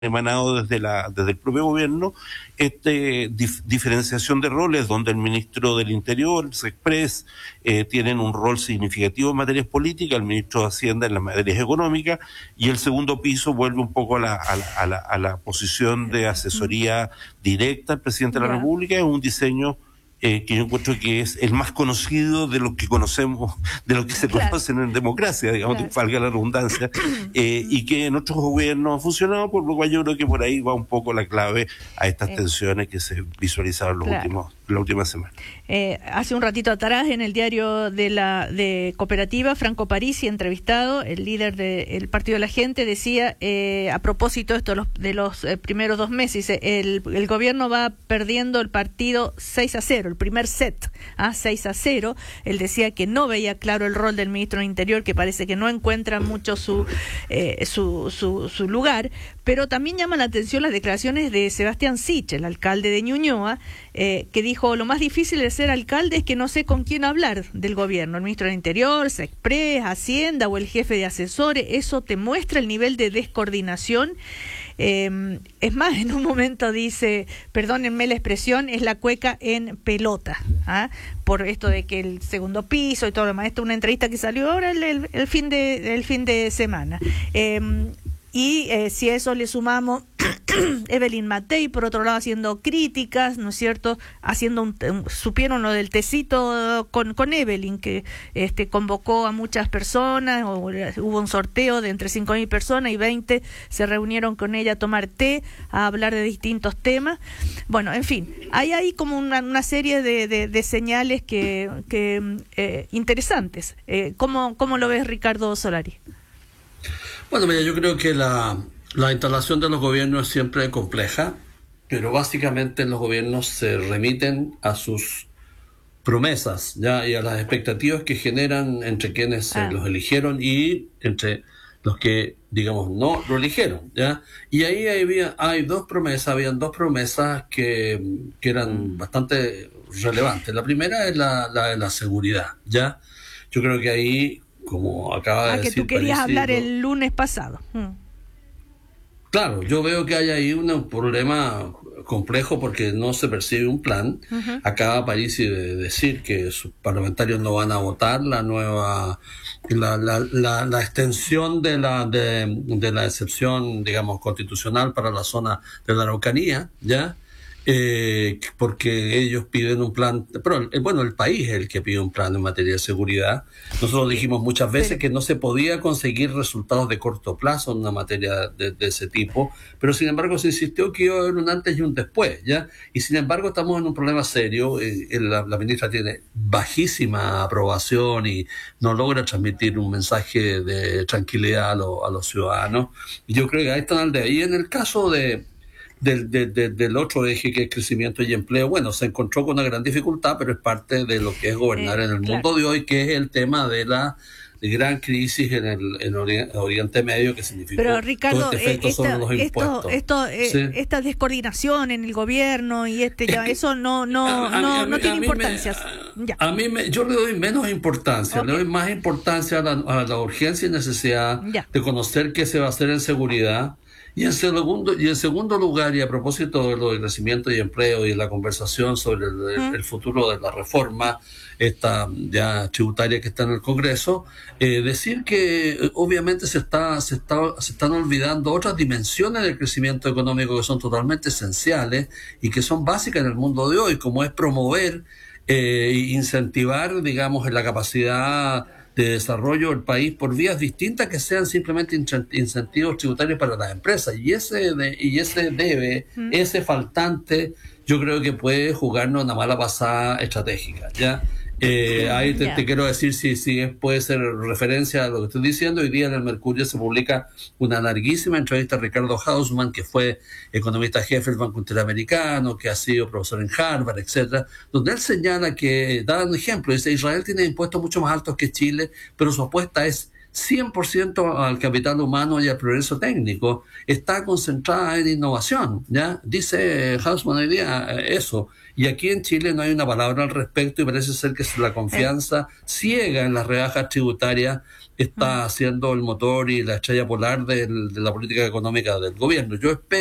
emanado desde el propio gobierno, diferenciación de roles, donde el ministro del Interior, Sexpress, tienen un rol significativo en materias políticas, el ministro de Hacienda en las materias económicas, y el segundo piso vuelve un poco a la posición de asesoría directa al presidente de la República. Es un diseño que yo encuentro que es el más conocido de lo que conocemos, de lo que se conocen en democracia, digamos, valga la redundancia, y que en otros gobiernos ha funcionado, por lo cual yo creo que por ahí va un poco la clave a estas tensiones que se visualizaron la última semana. Hace un ratito atrás, en el diario de Cooperativa, Franco Parisi, entrevistado, el líder del Partido de la Gente, decía, a propósito de los primeros 2 meses, el gobierno va perdiendo el partido 6-0, el primer set, 6-0. Él decía que no veía claro el rol del ministro del Interior, que parece que no encuentra mucho su lugar, pero también llama la atención las declaraciones de Sebastián Sichel, el alcalde de Ñuñoa, que dijo: lo más difícil de ser alcalde es que no sé con quién hablar del gobierno, el ministro del Interior, Sexpress, Hacienda o el jefe de asesores. Eso te muestra el nivel de descoordinación. Es más, en un momento dice, perdónenme la expresión, es la cueca en pelota, por esto de que el segundo piso y todo lo demás. Esta es una entrevista que salió ahora el fin de semana. Y si a eso le sumamos Evelyn Matei, por otro lado, haciendo críticas, ¿no es cierto? Supieron lo del tecito con Evelyn, que convocó a muchas personas, hubo un sorteo de entre 5.000 personas y 20 se reunieron con ella a tomar té, a hablar de distintos temas. Bueno, en fin, hay ahí como una serie de señales que interesantes. ¿Cómo lo ves, Ricardo Solari? Bueno, mira, yo creo que la instalación de los gobiernos es siempre compleja, pero básicamente los gobiernos se remiten a sus promesas, ¿ya? Y a las expectativas que generan entre quienes los eligieron y entre los que, digamos, no lo eligieron, ¿ya? Y ahí habían dos promesas que eran bastante relevantes. La primera es la seguridad, ¿ya? Yo creo que ahí, como acaba de decir, que tú querías hablar el lunes pasado. Claro, yo veo que hay ahí un problema complejo porque no se percibe un plan. Acaba Parisi de decir que sus parlamentarios no van a votar la extensión de la excepción, digamos, constitucional para la zona de la Araucanía, ¿ya? Porque ellos piden un plan, pero el país es el que pide un plan en materia de seguridad. Nosotros dijimos muchas veces que no se podía conseguir resultados de corto plazo en una materia de ese tipo, pero sin embargo se insistió que iba a haber un antes y un después, ¿ya? Y sin embargo estamos en un problema serio. La ministra tiene bajísima aprobación y no logra transmitir un mensaje de tranquilidad a los ciudadanos, y yo creo que ahí están al debe. Y en el caso del otro eje, que es crecimiento y empleo, bueno, se encontró con una gran dificultad, pero es parte de lo que es gobernar en el mundo de hoy, que es el tema de la gran crisis en el Oriente Medio, que significó pero, Ricardo, todo este efecto sobre los impuestos. Esta descoordinación en el gobierno y eso no tiene importancia. Yo le doy menos importancia, le doy más importancia a la urgencia y necesidad de conocer qué se va a hacer en seguridad. Y en segundo lugar, y a propósito de lo de crecimiento y empleo y la conversación sobre el futuro de la reforma esta ya tributaria que está en el Congreso, decir que obviamente se están olvidando otras dimensiones del crecimiento económico que son totalmente esenciales y que son básicas en el mundo de hoy, como es promover e incentivar, digamos, en la capacidad de desarrollo del país por vías distintas que sean simplemente incentivos tributarios para las empresas. Y ese faltante, yo creo que puede jugarnos una mala pasada estratégica, ¿ya? Ahí te quiero decir si puede ser referencia a lo que estoy diciendo. Hoy día en el Mercurio se publica una larguísima entrevista a Ricardo Hausmann, que fue economista jefe del Banco Interamericano, que ha sido profesor en Harvard, etcétera, donde él señala que, da un ejemplo, dice: Israel tiene impuestos mucho más altos que Chile, pero su apuesta es 100% al capital humano y al progreso técnico, está concentrada en innovación, ¿ya? Dice Hausmann hoy día eso. Y aquí en Chile no hay una palabra al respecto y parece ser que la confianza ciega en las rebajas tributarias está siendo el motor y la estrella polar de la política económica del gobierno. Yo espero